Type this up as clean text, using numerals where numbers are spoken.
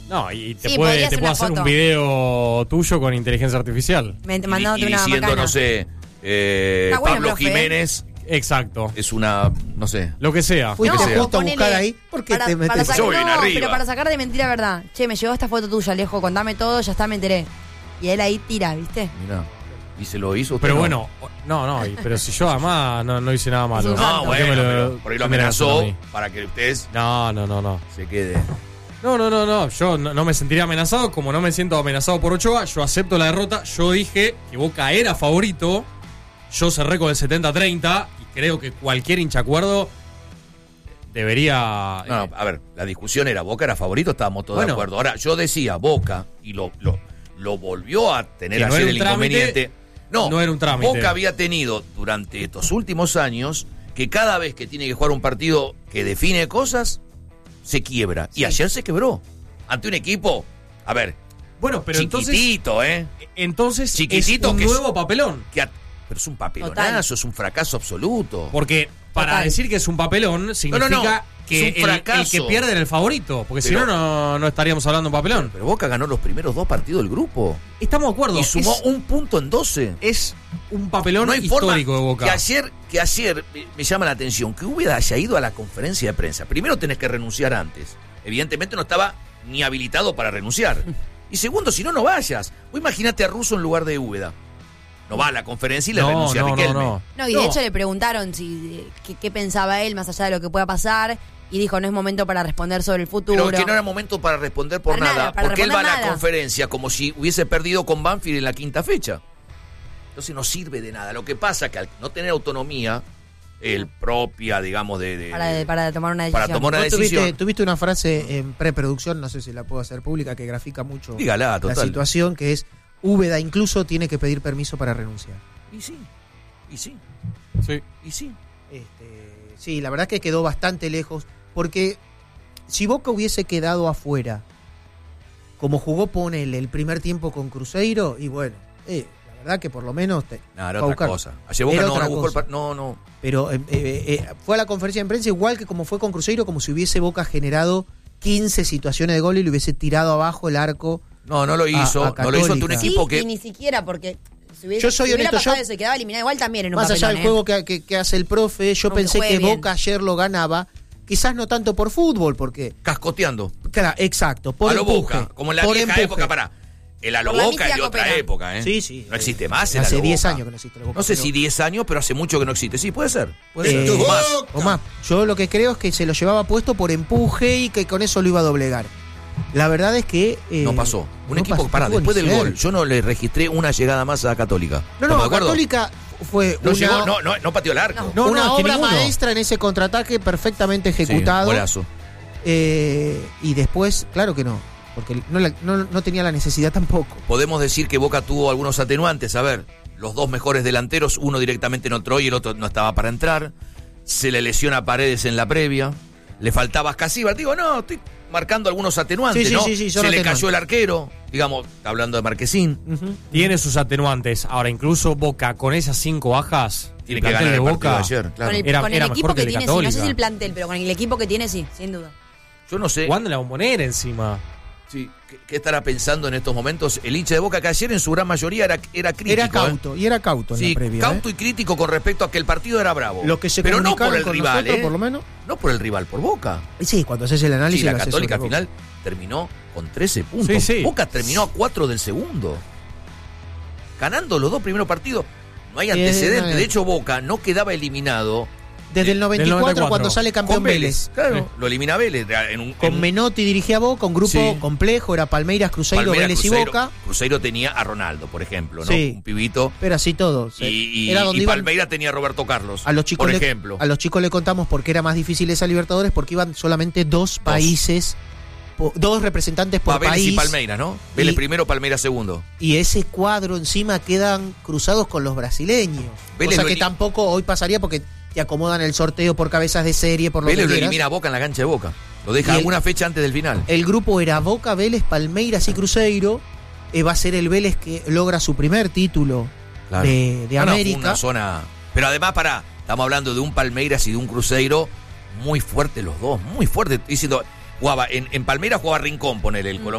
No, y te Sí, puede podría ser una hacer foto. un video tuyo con inteligencia artificial. Mandándote y una diciendo, macana. no sé, Está bueno, Pablo profe. Jiménez Exacto. es una, no sé. Lo que sea. Fuiste que sea. justo a ponele- buscar ahí. ¿Por qué te metes? sacar, Yo bien no, arriba. pero para sacar de mentira verdad. Che, me llegó esta foto tuya, Alejo, contame todo, ya está, me enteré. Y él ahí tira, ¿viste? Mirá. ¿Y se lo hizo usted? Pero no? bueno, pero si yo además no hice nada malo. Es un No, santo. ¿Por qué bueno, me pero por ahí lo tendrían que hacer amenazó a mí? para que ustedes No. se quede. No. Yo no me sentiría amenazado. Como no me siento amenazado por Ochoa, yo acepto la derrota. Yo dije que Boca era favorito. Yo cerré con el 70-30 y creo que cualquier hinchacuerdo debería... No, a ver, la discusión era Boca era favorito, estábamos todos de Bueno. acuerdo. Ahora, yo decía Boca, y lo volvió a tener Que no ayer era el un trámite, inconveniente. no era un trámite. Boca había tenido durante estos últimos años que cada vez que tiene que jugar un partido que define cosas, se quiebra. Y ayer se quebró. Ante un equipo, a ver, Bueno, pero chiquitito, entonces Chiquitito, es un que es- nuevo papelón. pero es un papelonazo, Total. es un fracaso absoluto. Porque para Total. decir que es un papelón significa no. que Es un fracaso. el que pierde era el favorito. Porque si Pero- no estaríamos hablando de un papelón. Pero Boca ganó los primeros 2 partidos del grupo. Estamos de acuerdo. Y sumó es, un punto en 12. es un papelón No hay forma histórico de Boca. que ayer me llama la atención que Úbeda haya ido a la conferencia de prensa. Primero tenés que renunciar antes. Evidentemente no estaba ni habilitado para renunciar. Y segundo, si no vayas. O imagínate a Russo en lugar de Úbeda. No va a la conferencia y le renuncia a Riquelme. No, y de hecho le preguntaron qué pensaba él más allá de lo que pueda pasar. Y dijo, no es momento para responder sobre el futuro. Pero que no era momento para responder por Para nada. nada, para porque él va a responder la nada. conferencia como si hubiese perdido con Banfield en la 5ª fecha. Entonces no sirve de nada. Lo que pasa es que al no tener autonomía, el propia, digamos, Para tomar una decisión. para tomar una Vos decisión. tuviste una frase en preproducción, no sé si la puedo hacer pública, que grafica mucho Dígala, la total. situación, que es Úbeda incluso tiene que pedir permiso para renunciar. Y sí. Sí. Sí, la verdad que quedó bastante lejos, porque si Boca hubiese quedado afuera, como jugó Ponele el primer tiempo con Cruzeiro, y bueno, la verdad que por lo menos No, era fue a otra buscar. cosa. Ayer Boca Era no otra buscó el cosa. no. Pero fue a la conferencia de prensa igual que como fue con Cruzeiro, como si hubiese Boca generado 15 situaciones de gol y le hubiese tirado abajo el arco. No lo hizo. a No lo hizo ante un Católica. equipo Sí, que. y ni siquiera porque si hubiera, Yo soy si hubiera honesto, pasado yo- eso y quedaba eliminado igual también en un Más allá papelón, del juego que hace el profe, yo Aunque pensé juegue que bien. Boca ayer lo ganaba, quizás no tanto por fútbol, porque... Cascoteando. Claro, exacto, por a lo empuje. Boca. Como en la por vieja empuje. época, pará. El a lo Por la Boca es de mística otra coopera. época, ¿eh? Sí. No existe más el a Hace lo 10 Boca. años que no existe el Boca. No sé pero- si 10 años, pero hace mucho que no existe. Sí, puede ser. Puede ser. Eh, O más. O más. Yo lo que creo es que se lo llevaba puesto por empuje y que con eso lo iba a doblegar. La verdad es que... No pasó. Un no equipo pasó, que, pará, no pudo después ni del ser. gol, yo no le registré una llegada más a Católica. No, ¿Estamos de acuerdo? Católica fue No una, llegó, no pateó el arco. No, una es que obra ninguno. maestra en ese contraataque perfectamente ejecutado. Sí, golazo. Y después, claro que no, porque no tenía la necesidad tampoco. Podemos decir que Boca tuvo algunos atenuantes. A ver, los dos mejores delanteros, uno directamente no entró y el otro no estaba para entrar. Se le lesiona a Paredes en la previa. Le faltaba Casíbar. Digo, no, estoy marcando algunos atenuantes, Sí, ¿no? son Se le atenuantes. cayó el arquero, digamos, hablando de Marquesín. Tiene sus atenuantes. Ahora, incluso Boca, con esas 5 bajas, Tiene el que plantel ganar de el partido de Boca, ayer, claro. Con el, Era- con el era equipo mejor que que el de tiene, sí, no sé Católica. si el plantel, pero con el equipo que tiene, sí, sin duda. Yo no sé jugando en la Bombonera encima. sí, qué estará pensando en estos momentos el hincha de Boca, que ayer en su gran mayoría era crítico. Era cauto, y era cauto en Sí, la previa. cauto y crítico con respecto a que el partido era bravo. Lo que se pero no por comunicaron el con rival, nosotros, por lo menos. No por el rival, por Boca. Y sí, cuando haces el análisis Sí, la lo haces Católica al sobre final terminó con 13 puntos. Sí, sí. Boca terminó a 4 del segundo. Ganando los 2 primeros partidos. No hay Bien, antecedentes. bien. De hecho, Boca no quedaba eliminado Desde el 94, 94, cuando sale campeón con Vélez. Vélez. Claro, Sí. lo elimina Vélez. En Con Menotti dirigía Boca, un grupo Sí. complejo, era Palmeiras, Cruzeiro, Palmeiras, Vélez y Cruzeiro. Boca. Cruzeiro tenía a Ronaldo, por ejemplo, ¿no? Sí. Un pibito. Pero así todo. Era donde Y iban- Palmeiras tenía a Roberto Carlos, a los chicos por le- ejemplo. A los chicos le contamos por qué era más difícil esa Libertadores, porque iban solamente dos países, dos representantes por Vélez país. y Palmeiras, ¿no? Vélez Y- primero, Palmeiras segundo. Y ese cuadro encima quedan cruzados con los brasileños. Vélez Cosa lo que eli- tampoco hoy pasaría porque te acomodan el sorteo por cabezas de serie, por lo Vélez que lo quieras. elimina a Boca en la cancha de Boca. Lo deja Y el- alguna fecha antes del final. El grupo era Boca, Vélez, Palmeiras y Cruzeiro. Va a ser el Vélez que logra su primer título Claro. de No, fue América. una zona. Pero además, estamos hablando de un Palmeiras y de un Cruzeiro muy fuerte los dos, muy fuerte. Diciendo, en Palmeiras jugaba Rincón, ponele el colombiano.